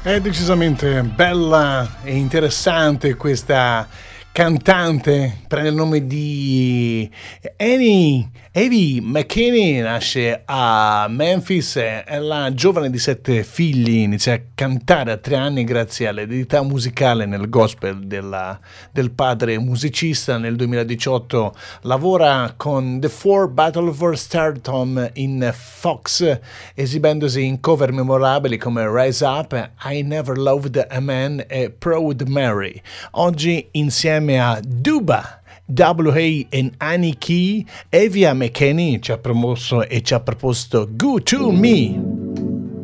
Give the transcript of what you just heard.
È decisamente bella e interessante questa cantante, prende il nome di Evie McKinney, nasce a Memphis, è la giovane di 7 figli, inizia a cantare a 3 anni grazie all'eredità musicale nel gospel del padre musicista. Nel 2018 lavora con The Four Battle for Stardom in Fox, esibendosi in cover memorabili come Rise Up, I Never Loved a Man e Proud Mary. Oggi insieme a Duba, WA e Annie Key, Evie McKinney ci ha promosso e ci ha proposto Go To Me.